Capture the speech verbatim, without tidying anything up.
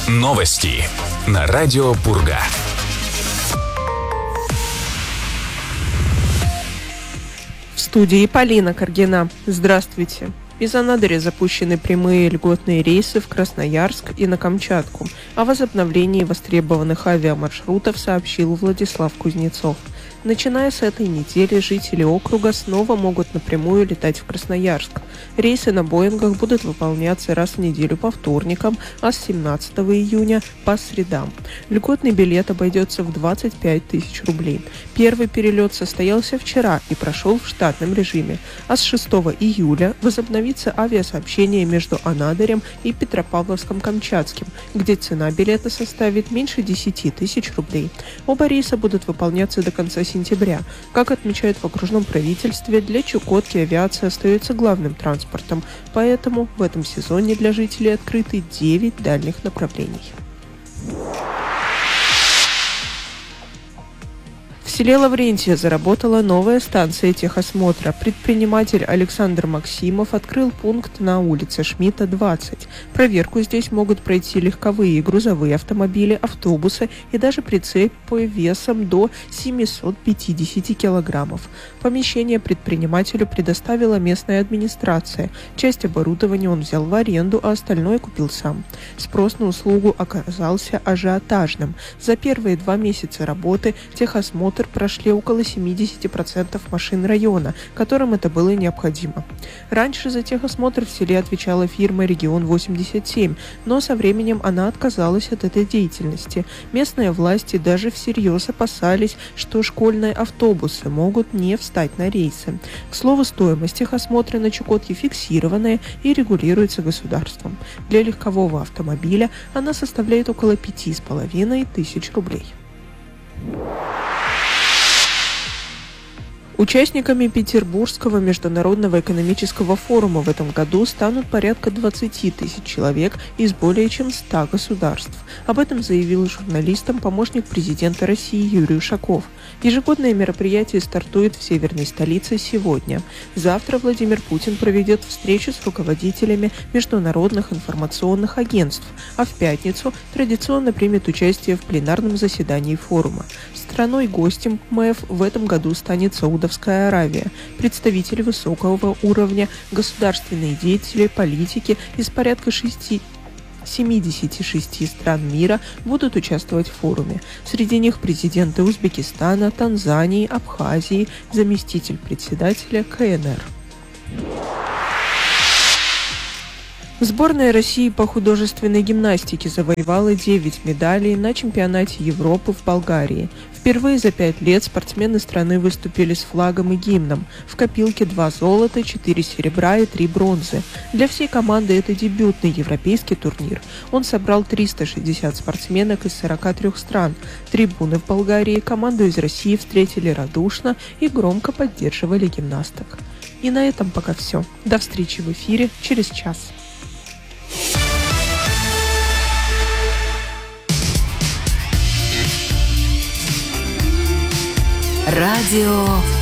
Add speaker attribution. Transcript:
Speaker 1: Новости на радио Пурга.
Speaker 2: В студии Полина Каргина. Здравствуйте. Из Анадыря запущены прямые льготные рейсы в Красноярск и на Камчатку. О возобновлении востребованных авиамаршрутов сообщил Владислав Кузнецов. Начиная с этой недели жители округа снова могут напрямую летать в Красноярск. Рейсы на Боингах будут выполняться раз в неделю по вторникам, а с семнадцатого июня по средам. Льготный билет обойдется в двадцать пять тысяч рублей. Первый перелет состоялся вчера и прошел в штатном режиме, а с шестого июля возобновится авиасообщение между Анадырем и Петропавловском-Камчатским, где цена билета составит меньше десяти тысяч рублей. Оба рейса будут выполняться до конца сентября. Как отмечают в окружном правительстве, для Чукотки авиация остается главным транспортом, поэтому в этом сезоне для жителей открыты девять дальних направлений. В селе Лаврентия заработала новая станция техосмотра. Предприниматель Александр Максимов открыл пункт на улице Шмидта, двадцать. Проверку здесь могут пройти легковые и грузовые автомобили, автобусы и даже прицепы весом до семьсот пятьдесят килограммов. Помещение предпринимателю предоставила местная администрация. Часть оборудования он взял в аренду, а остальное купил сам. Спрос на услугу оказался ажиотажным. За первые два месяца работы техосмотр прошли около семьдесят процентов машин района, которым это было необходимо. Раньше за техосмотр в селе отвечала фирма «Регион восемьдесят семь», но со временем она отказалась от этой деятельности. Местные власти даже всерьез опасались, что школьные автобусы могут не встать на рейсы. К слову, стоимость техосмотра на Чукотке фиксированная и регулируется государством. Для легкового автомобиля она составляет около пяти с половиной тысяч рублей. Участниками Петербургского международного экономического форума в этом году станут порядка двадцати тысяч человек из более чем ста государств. Об этом заявил журналистам помощник президента России Юрий Ушаков. Ежегодное мероприятие стартует в северной столице сегодня. Завтра Владимир Путин проведет встречу с руководителями международных информационных агентств, а в пятницу традиционно примет участие в пленарном заседании форума. Страной-гостем МЭФ в этом году станет Саудовская Аравия. Представители высокого уровня, государственные деятели, политики из порядка шести семидесяти шести стран мира будут участвовать в форуме. Среди них президенты Узбекистана, Танзании, Абхазии, заместитель председателя КНР. Сборная России по художественной гимнастике завоевала девять медалей на чемпионате Европы в Болгарии. Впервые за пять лет спортсмены страны выступили с флагом и гимном. В копилке два золота, четыре серебра и три бронзы. Для всей команды это дебютный европейский турнир. Он собрал триста шестьдесят спортсменок из сорока трёх стран. Трибуны в Болгарии команду из России встретили радушно и громко поддерживали гимнасток. И на этом пока все. До встречи в эфире через час.
Speaker 3: Радио